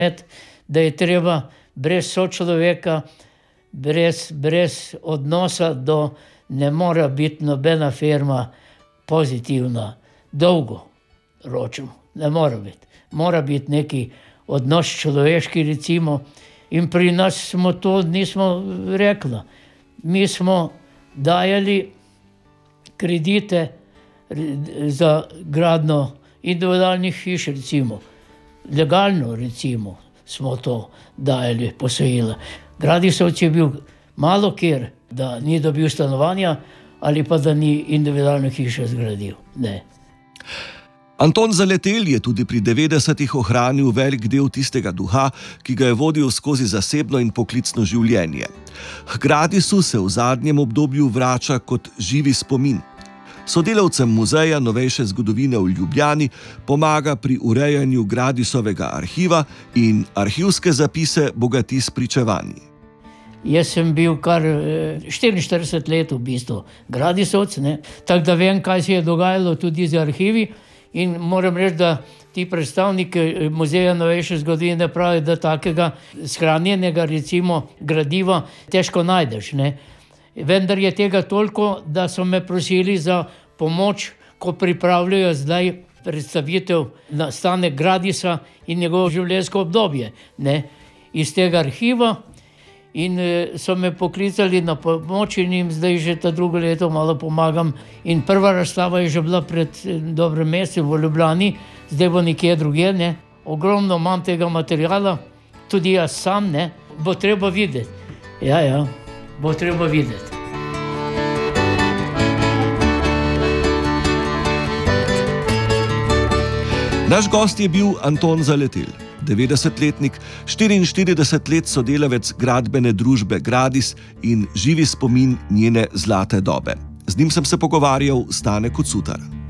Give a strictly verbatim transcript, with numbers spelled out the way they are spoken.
da je treba brez sočloveka, brez, brez odnosa do, ne mora biti nobena firma pozitivna, dolgo ročemo, ne mora biti. Mora biti neki odnos človeški, recimo, in pri nas smo to nismo rekli. Mi smo dajali kredite za gradnjo individualnih hiš, recimo, legalno, recimo, smo to dajali posojila. Gradisovci je bil malo kjer, da ni dobil stanovanja ali pa da ni individualno hišo zgradil. Ne. Anton Zaletelj je tudi pri devetdesetih ohranil velik del tistega duha, ki ga je vodil skozi zasebno in poklicno življenje. H Gradisu se v zadnjem obdobju vrača kot živi spomin. Sodelavcem Muzeja novejše zgodovine v Ljubljani pomaga pri urejanju Gradisovega arhiva in arhivske zapise bogati s pričevanji. Jaz sem bil kar štiriinštirideset let v bistvu Gradisovec, ne, tako da vem, kaj se je dogajalo tudi z arhivi. In moram reči, da ti predstavniki Muzeja novejše zgodovine pravijo, da takega shranjenega, recimo, gradiva težko najdeš, ne. Vendar je tega toliko, da so me prosili za pomoč, ko pripravljajo zdaj predstavitev nastanek Gradisa in njegovo življenjsko obdobje, ne, iz tega arhiva. In so me poklicali na pomoč in jim zdaj že ta drugo leto malo pomagam. In prva razstava je že bila pred dobrim mesecem v Ljubljani, zdaj bo nekje drugje, ne. Ogromno imam tega materiala, tudi jaz sam, ne. Bo treba videti. Ja, ja, bo treba videti. Naš gost je bil Anton Zaletelj, devetdesetletnik, štiriinštirideset let sodelavec gradbene družbe Gradis in živi spomin njene zlate dobe. Z njim sem se pogovarjal Stane Kocutar.